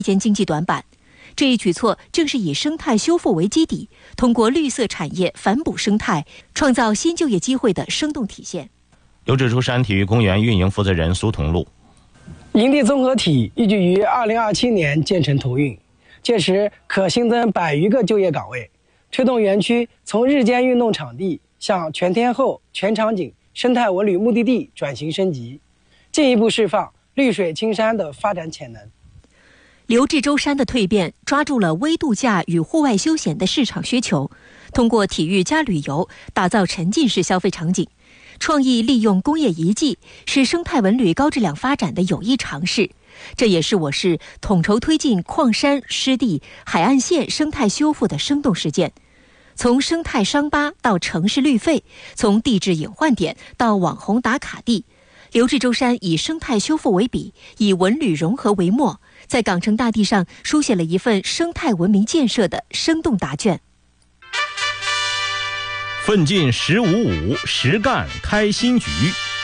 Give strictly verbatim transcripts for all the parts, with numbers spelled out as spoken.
间经济短板。这一举措正是以生态修复为基底，通过绿色产业反哺生态，创造新就业机会的生动体现。 刘志珠山体育公园运营负责人苏同路： 营地综合体预计于二零二七年建成投运，届时可新增百余个就业岗位，推动园区从日间运动场地向全天候、全场景生态文旅目的地转型升级，进一步释放绿水青山的发展潜能。 刘志洲山的蜕变抓住了微度假与户外休闲的市场需求，通过体育加旅游打造沉浸式消费场景，创意利用工业遗迹是生态文旅高质量发展的有益尝试。这也是我市统筹推进矿山、湿地、海岸线生态修复的生动实践。从生态伤疤到城市绿肺，从地质隐患点到网红打卡地，刘志洲山以生态修复为笔，以文旅融合为墨，在港城大地上书写了一份生态文明建设的生动答卷。 奋进十五五，实干开新局。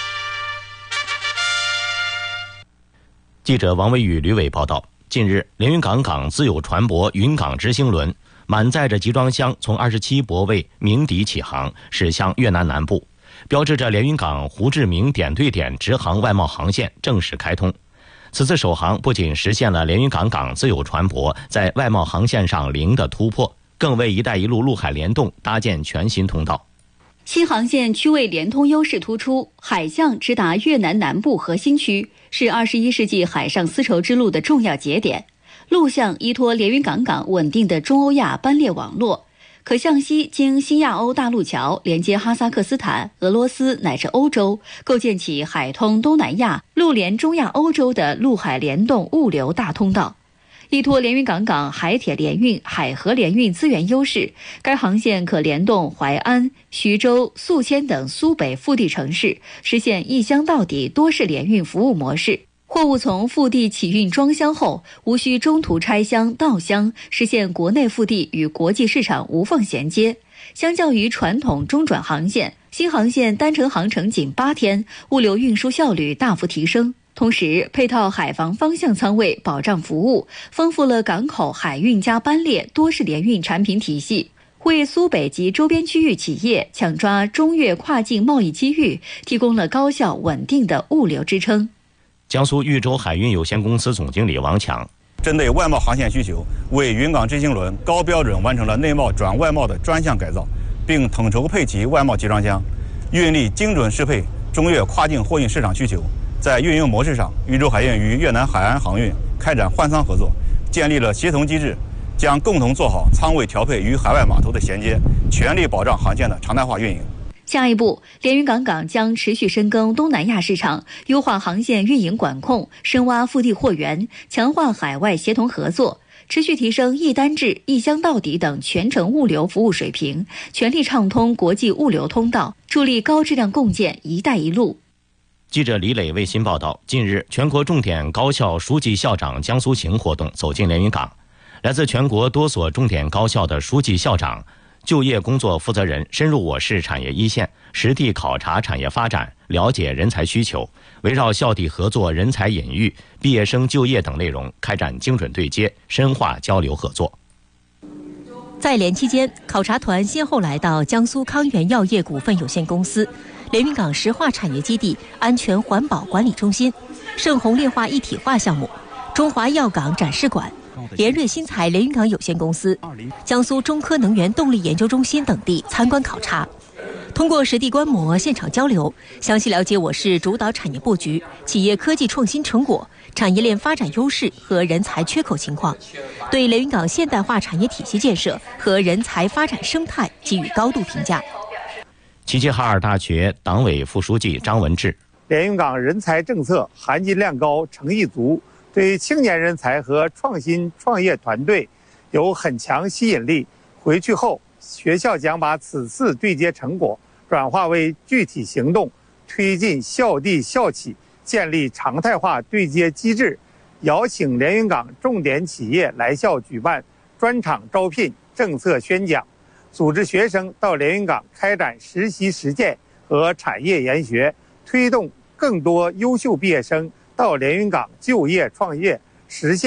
记者王维宇、吕伟报道，近日连云港港自有船舶云港直星轮满载着集装箱从二十七泊位鸣笛起航，驶向越南南部，标志着连云港胡志明点对点直航外贸航线正式开通。此次首航不仅实现了连云港港自有船舶在外贸航线上零的突破，更为一带一路陆海联动搭建全新通道。 新航线区位联通优势突出，海象直达越南南部核心区，是二十一世纪海上丝绸之路的重要节点。陆相依托连云港港稳定的中欧亚班列网络，可向西经新亚欧大陆桥连接哈萨克斯坦、俄罗斯乃至欧洲，构建起海通东南亚、陆连中亚欧洲的陆海联动物流大通道。依托连云港港海铁联运、海河联运资源优势，该航线可联动淮安、徐州、宿迁等苏北腹地城市，实现一箱到底多式联运服务模式。货物从腹地起运装箱后，无需中途拆箱倒箱，实现国内腹地与国际市场无缝衔接。相较于传统中转航线，新航线单程航程仅八天，物流运输效率大幅提升。同时，配套海防方向舱位保障服务，丰富了港口海运加班列多式联运产品体系，为苏北及周边区域企业抢抓中越跨境贸易机遇提供了高效稳定的物流支撑。 江苏豫州海运有限公司总经理王强： 针对外贸航线需求，为云港直星轮高标准完成了内贸转外贸的专项改造，并统筹配齐外贸集装箱，运力精准适配中越跨境货运市场需求。在运营模式上，豫州海运与越南海安航运开展换舱合作，建立了协同机制，将共同做好舱位调配与海外码头的衔接，全力保障航线的常态化运营。 下一步，连云港港将持续深耕东南亚市场，优化航线运营管控，深挖腹地货源，强化海外协同合作，持续提升一单制、一箱到底等全程物流服务水平，全力畅通国际物流通道，助力高质量共建“一带一路”。 记者李磊为新报道，近日全国重点高校书记校长江苏行活动走进连云港，来自全国多所重点高校的书记校长、就业工作负责人深入我市产业一线，实地考察产业发展，了解人才需求，围绕校地合作、人才引育、毕业生就业等内容开展精准对接，深化交流合作。 在连期间，考察团先后来到江苏康源药业股份有限公司、连云港石化产业基地安全环保管理中心、盛虹炼化一体化项目、中华药港展示馆、联瑞新材连云港有限公司、江苏中科能源动力研究中心等地参观考察。通过实地观摩、现场交流，详细了解我市主导产业布局、企业科技创新成果、产业链发展优势和人才缺口情况，对连云港现代化产业体系建设和人才发展生态给予高度评价。 齐齐哈尔大学党委副书记张文志： 连云港人才政策含金量高、诚意足，对青年人才和创新创业团队有很强吸引力。回去后，学校将把此次对接成果转化为具体行动，推进校地校企建立常态化对接机制，邀请连云港重点企业来校举办专场招聘、政策宣讲，组织学生到连云港开展实习实践和产业研学，推动更多优秀毕业生到连云港就业创业，实现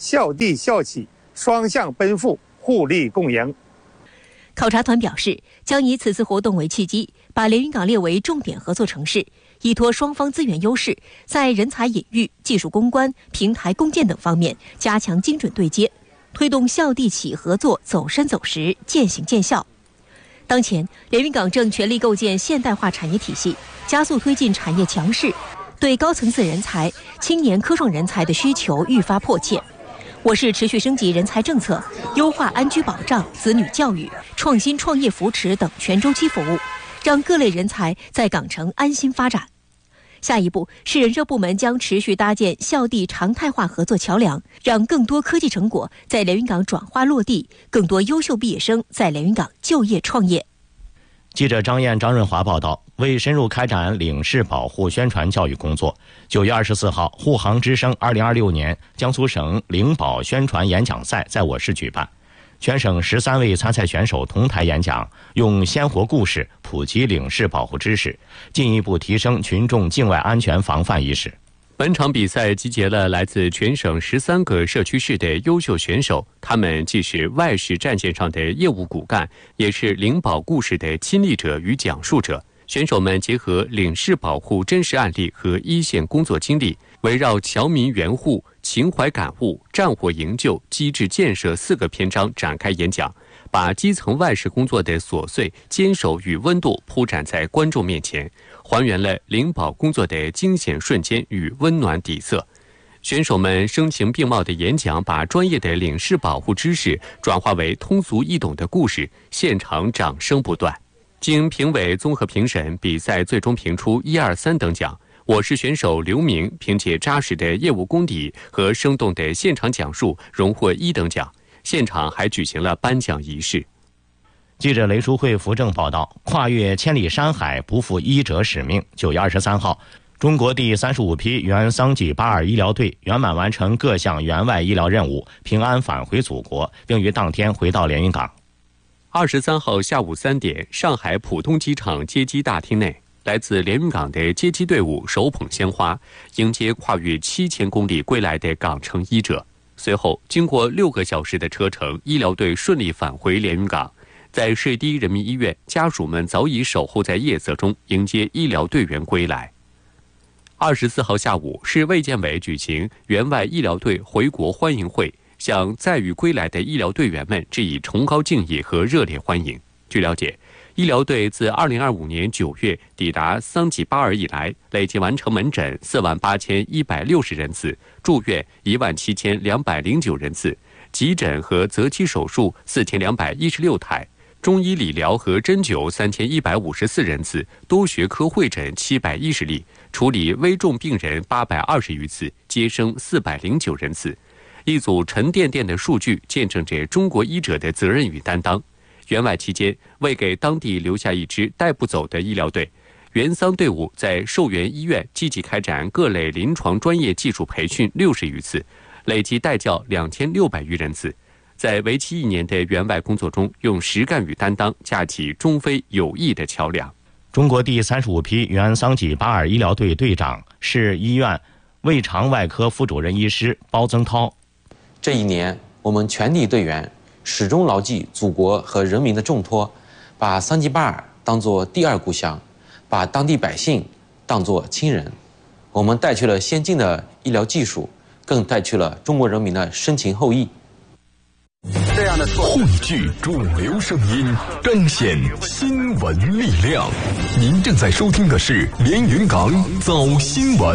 孝弟孝启双向奔赴，互利共赢。 考察团表示，将以此次活动为契机，把连云港列为重点合作城市，依托双方资源优势，在人才引育、技术攻关、平台共建等方面加强精准对接，推动校地企合作走深走实、渐行渐效。当前，连云港正全力构建现代化产业体系，加速推进产业强势，对高层次人才、青年科创人才的需求愈发迫切。我市持续升级人才政策，优化安居保障、子女教育、创新创业扶持等全周期服务，让各类人才在港城安心发展。下一步，市人社部门将持续搭建校地常态化合作桥梁，让更多科技成果在连云港转化落地，更多优秀毕业生在连云港就业创业。 记者张燕、张润华报道，为深入开展领事保护宣传教育工作，九月二十四号，护航之声二零二六年江苏省领保宣传演讲赛在我市举办。全省十三位参赛选手同台演讲，用鲜活故事普及领事保护知识，进一步提升群众境外安全防范意识。 本场比赛集结了来自全省十三个社区市的优秀选手，他们既是外事战线上的业务骨干，也是领保故事的亲历者与讲述者。选手们结合领事保护真实案例和一线工作经历，围绕侨民援护、情怀感悟、战火营救、机制建设四个篇章展开演讲，把基层外事工作的琐碎、坚守与温度铺展在观众面前，还原了领保工作的惊险瞬间与温暖底色。选手们声情并茂的演讲，把专业的领事保护知识转化为通俗易懂的故事，现场掌声不断。经评委综合评审，比赛最终评出一二三等奖。我市选手刘明凭借扎实的业务功底和生动的现场讲述，荣获一等奖。现场还举行了颁奖仪式。 记者雷淑慧、扶正报道，跨越千里山海，不负医者使命。九月二十三号，中国第三十五批原桑吉巴尔医疗队圆满完成各项援外医疗任务，平安返回祖国，并于当天回到连云港。 二十三号下午三点，上海浦东机场接机大厅内，来自连云港的接机队伍手捧鲜花，迎接跨越七千公里归来的港城医者。随后，经过六个小时的车程，医疗队顺利返回连云港。在水滴人民医院，家属们早已守候在夜色中，迎接医疗队员归来。二十四号下午，市卫健委举行援外医疗队回国欢迎会，向载誉归来的医疗队员们致以崇高敬意和热烈欢迎。据了解，医疗队自二零二五年九月抵达桑吉巴尔以来，累计完成门诊四万八千一百六十人次，住院一万七千两百零九人次，急诊和择期手术四千两百一十六台，中医理疗和针灸三千一百五十四人次，多学科会诊七百一十例，处理危重病人八百二十余次，接生四百零九人次。一组沉甸甸的数据见证着中国医者的责任与担当。援外期间，为给当地留下一支带不走的医疗队，援桑队伍在受援医院积极开展各类临床专业技术培训六十余次，累计带教两千六百余人次。在为期一年的援外工作中，用实干与担当架起中非友谊的桥梁。 中国第三十五批原桑吉巴尔医疗队队长是医院胃肠外科副主任医师包增涛。 这一年，我们全体队员始终牢记祖国和人民的重托，把桑吉巴尔当作第二故乡，把当地百姓当作亲人。我们带去了先进的医疗技术，更带去了中国人民的深情厚谊。 这样的汇聚主流声音，彰显新闻力量。您正在收听的是连云港早新闻。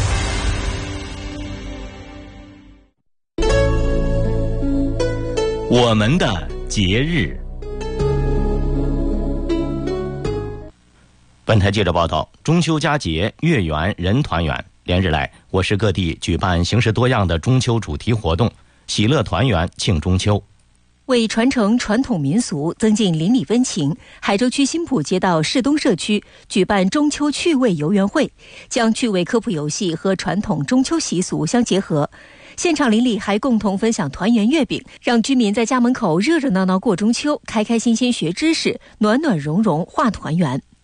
我们的节日。本台记者报道，中秋佳节，月圆人团圆。连日来，我市各地举办形式多样的中秋主题活动，喜乐团圆庆中秋。 为传承传统民俗，增进邻里温情，海州区新浦街道市东社区举办中秋趣味游园会，将趣味科普游戏和传统中秋习俗相结合。现场邻里还共同分享团圆月饼，让居民在家门口热热闹闹过中秋，开开心心学知识，暖暖融融话团圆。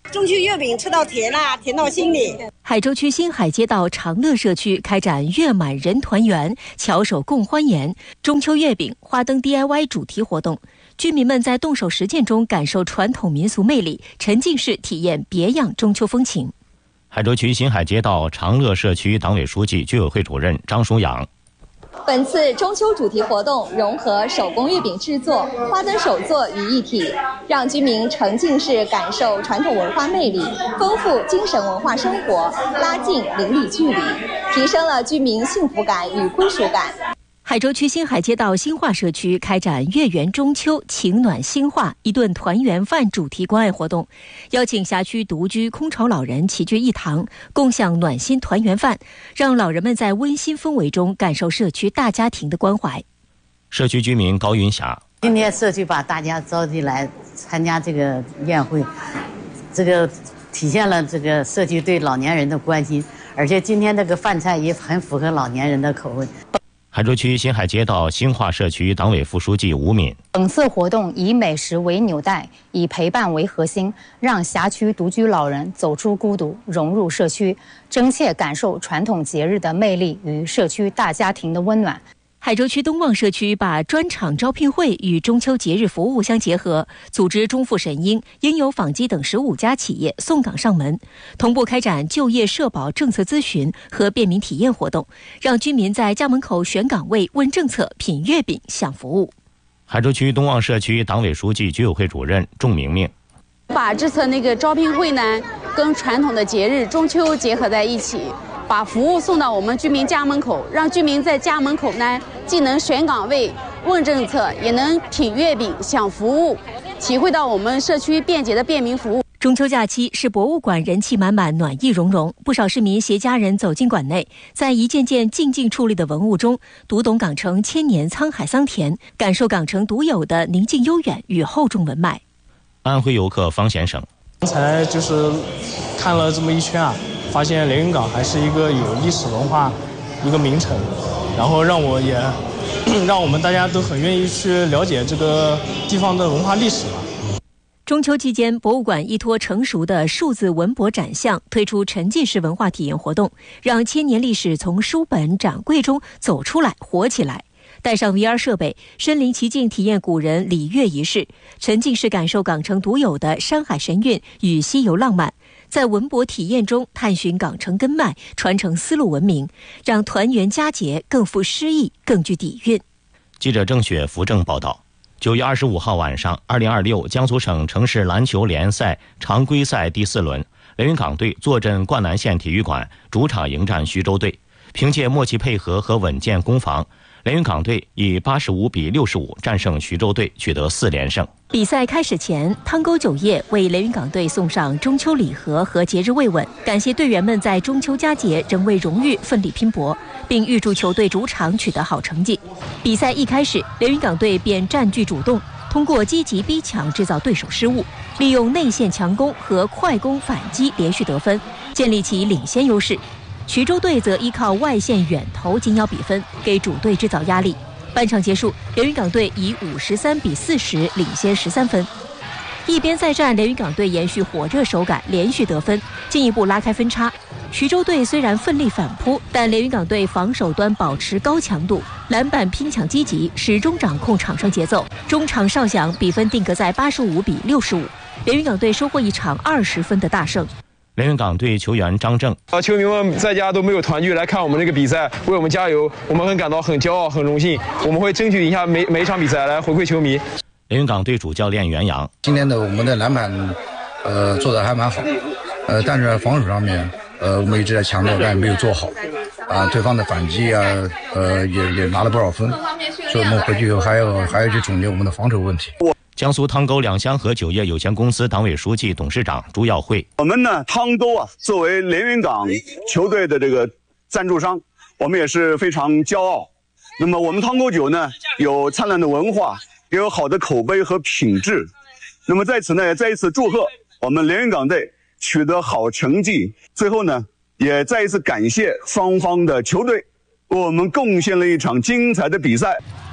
中秋月饼吃到甜啦，甜到心里。 海州区新海街道长乐社区开展月满人团圆，巧手共欢颜中秋月饼花灯 D I Y 主题活动，居民们在动手实践中感受传统民俗魅力，沉浸式体验别样中秋风情。 海州区新海街道长乐社区党委书记、居委会主任张淑阳。 本次中秋主题活动融合手工月饼制作、花灯手作于一体，让居民沉浸式感受传统文化魅力，丰富精神文化生活，拉近邻里距离，提升了居民幸福感与归属感。 海州区新海街道新化社区开展月圆中秋情暖新化一顿团圆饭主题关爱活动，邀请辖区独居空巢老人齐聚一堂，共享暖心团圆饭，让老人们在温馨氛围中感受社区大家庭的关怀。 社区居民高云霞： 今天社区把大家召集来参加这个宴会，这个体现了这个社区对老年人的关心，而且今天这个饭菜也很符合老年人的口味。 海州区新海街道新化社区党委副书记吴敏： 本次活动以美食为纽带，以陪伴为核心，让辖区独居老人走出孤独，融入社区，真切感受传统节日的魅力与社区大家庭的温暖。 海州区东望社区把专场招聘会与中秋节日服务相结合，组织中富神鹰、应有纺机等十五家企业送岗上门，同步开展就业社保政策咨询和便民体验活动，让居民在家门口选岗位、问政策、品月饼、享服务。 海州区东望社区党委书记、居委会主任仲明明： 把这次那个招聘会呢，跟传统的节日中秋结合在一起。把服务送到我们居民家门口，让居民在家门口呢，既能选岗位、问政策，也能品月饼、享服务，体会到我们社区便捷的便民服务。 中秋假期是博物馆人气满满、暖意融融，不少市民携家人走进馆内，在一件件静静矗立的文物中，读懂港城千年沧海桑田，感受港城独有的宁静悠远与厚重文脉。 安徽游客方先生： 刚才就是看了这么一圈啊，发现连云港还是一个有历史文化一个名城，然后让我也让我们大家都很愿意去了解这个地方的文化历史吧。 中秋期间，博物馆依托成熟的数字文博展项，推出沉浸式文化体验活动，让千年历史从书本展柜中走出来、活起来。带上 V R 设备，身临其境体验古人礼乐仪式，沉浸式感受港城独有的山海神韵与西游浪漫，在文博体验中探寻港城根脉，传承丝路文明，让团圆佳节更富诗意，更具底蕴。 记者郑雪扶正报道。九月二十五号晚上，二零二六江苏省城市篮球联赛常规赛第四轮，连云港队坐镇灌南县体育馆，主场迎战徐州队。凭借默契配合和稳健攻防，连云港队以八十五比六十五战胜徐州队，取得四连胜。 比赛开始前，汤沟酒业为连云港队送上中秋礼盒和节日慰问，感谢队员们在中秋佳节仍为荣誉奋力拼搏，并预祝球队主场取得好成绩。比赛一开始，连云港队便占据主动，通过积极逼抢制造对手失误，利用内线强攻和快攻反击连续得分，建立起领先优势。徐州队则依靠外线远投紧咬比分，给主队制造压力。半场结束，连云港队以五十三比四十领先十三分。一边再战，连云港队延续火热手感，连续得分，进一步拉开分差。徐州队虽然奋力反扑，但连云港队防守端保持高强度，篮板拼抢积极，始终掌控场上节奏。中场哨响，比分定格在八十五比六十五，连云港队收获一场二十分的大胜。 连云港队球员张正： 啊，球迷们在家都没有团聚来看我们这个比赛，为我们加油，我们很感到很骄傲、很荣幸。我们会争取赢下每每一场比赛来回馈球迷。 连云港队主教练袁洋： 今天的我们的篮板，呃，做得还蛮好，呃，但是防守上面，呃，我们一直在强调，但没有做好，啊，对方的反击啊，呃，也也拿了不少分，所以我们回去以后还要还要去总结我们的防守问题。 江苏汤沟两香河酒业有限公司党委书记、董事长朱耀慧： 我们呢，汤沟啊，作为连云港球队的这个赞助商，我们也是非常骄傲。那么我们汤沟酒呢，有灿烂的文化，也有好的口碑和品质。那么在此呢，也再一次祝贺我们连云港队取得好成绩。最后呢，也再一次感谢双方的球队，为我们贡献了一场精彩的比赛。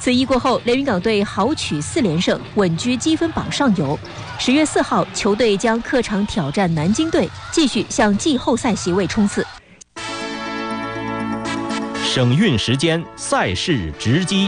此役过后，连云港队豪取四连胜，稳居积分榜上游。十月四号，球队将客场挑战南京队，继续向季后赛席位冲刺。 省运时间，赛事直击。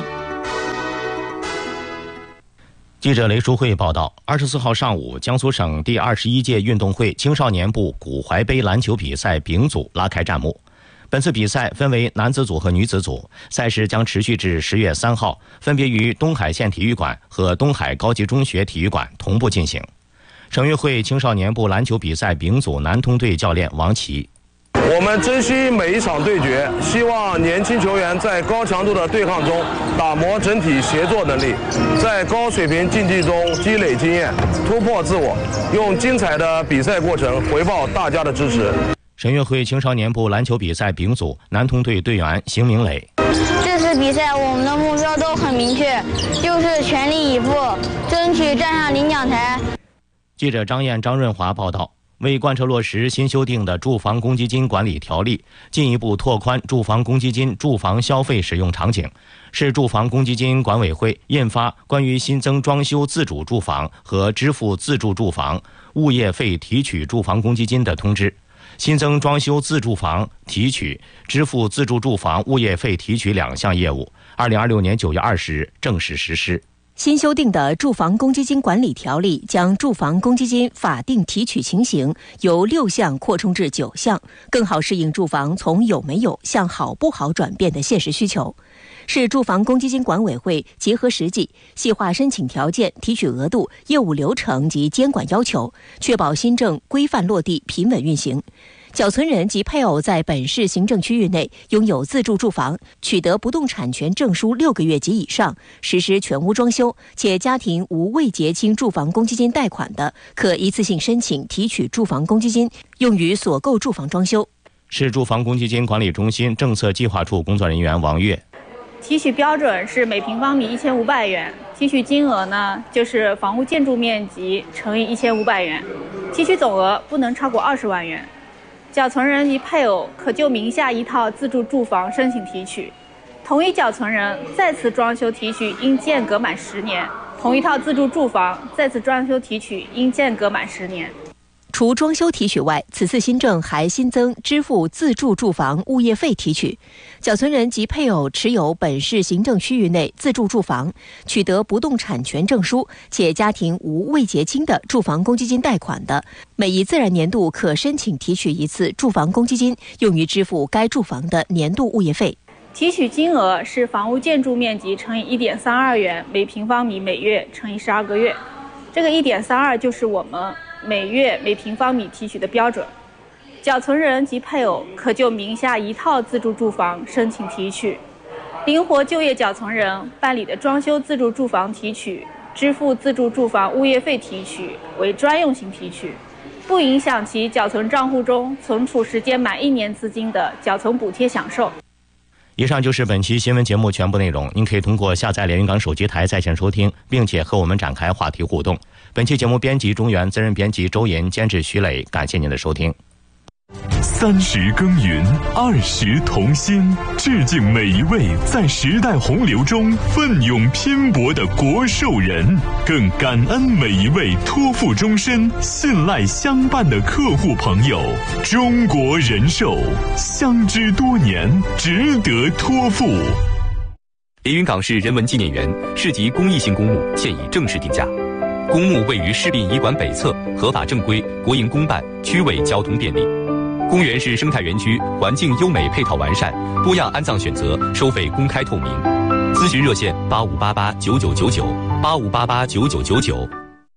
记者雷淑慧报道，二十四号上午，江苏省第二十一届运动会青少年部古淮杯篮球比赛丙组拉开战幕。本次比赛分为男子组和女子组，赛事将持续至十月三号，分别于东海县体育馆和东海高级中学体育馆同步进行。省运会青少年部篮球比赛丙组男童队教练王琦： 我们珍惜每一场对决，希望年轻球员在高强度的对抗中打磨整体协作能力，在高水平竞技中积累经验，突破自我，用精彩的比赛过程回报大家的支持。 省运会青少年部篮球比赛丙组男童队队员邢明磊： 这次比赛我们的目标都很明确，就是全力以赴，争取站上领奖台。 记者张燕、张润华报道，为贯彻落实新修订的住房公积金管理条例，进一步拓宽住房公积金住房消费使用场景，市住房公积金管委会印发关于新增装修自主住房和支付自住住房物业费提取住房公积金的通知，新增装修自住房提取、支付自住住房物业费提取两项业务，二零二六年九月二十日正式实施。 新修订的住房公积金管理条例将住房公积金法定提取情形由六项扩充至九项，更好适应住房从有没有向好不好转变的现实需求。市住房公积金管委会结合实际，细化申请条件、提取额度、业务流程及监管要求，确保新政规范落地、平稳运行。缴存人及配偶在本市行政区域内拥有自住住房，取得不动产权证书六个月及以上，实施全屋装修，且家庭无未结清住房公积金贷款的，可一次性申请提取住房公积金，用于所购住房装修。 市住房公积金管理中心政策计划处工作人员王月： 提取标准是每平方米一千五百元，提取金额呢就是房屋建筑面积乘以一千五百元，提取总额不能超过二十万元。缴存人及配偶可就名下一套自住住房申请提取，同一缴存人再次装修提取应间隔满十年，同一套自住住房再次装修提取应间隔满十年。 除装修提取外，此次新政还新增支付自住住房物业费提取。缴存人及配偶持有本市行政区域内自住住房，取得不动产权证书，且家庭无未结清的住房公积金贷款的，每一自然年度可申请提取一次住房公积金，用于支付该住房的年度物业费。 提取金额是房屋建筑面积乘以 一点三二元每平方米每月乘以十二个月，这个 一点三二 就是我们每月每平方米提取的标准。缴存人及配偶可就名下一套自住住房申请提取，灵活就业缴存人办理的装修自住住房提取、支付自住住房物业费提取为专用型提取，不影响其缴存账户中存储时间满一年资金的缴存补贴享受。 以上就是本期新闻节目全部内容，您可以通过下载连云港手机台在线收听，并且和我们展开话题互动。本期节目编辑中原，责任编辑周岩，监制徐磊，感谢您的收听。 三十耕耘，二十同心，致敬每一位在时代洪流中奋勇拼搏的国寿人，更感恩每一位托付终身、信赖相伴的客户朋友。中国人寿，相知多年，值得托付。 连云港市人文纪念园市级公益性公墓现已正式定价。公墓位于市殡仪馆北侧，合法正规，国营公办，区位交通便利。公园是生态园区，环境优美，配套完善，多样安葬选择，收费公开透明。咨询热线八五八八九九九九八五八八九九九九。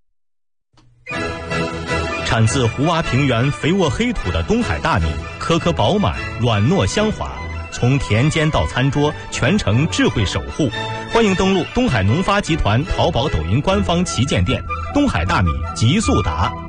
产自湖洼平原肥沃黑土的东海大米，颗颗饱满，软糯香滑，从田间到餐桌，全程智慧守护。欢迎登录东海农发集团淘宝、抖音官方旗舰店，东海大米极速达。